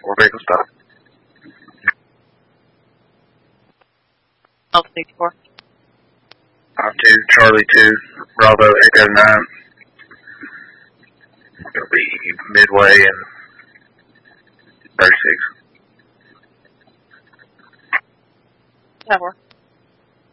4 vehicle stop. Alpha 64. 2, Charlie 2, Bravo 809. It'll be midway and 36. Tower.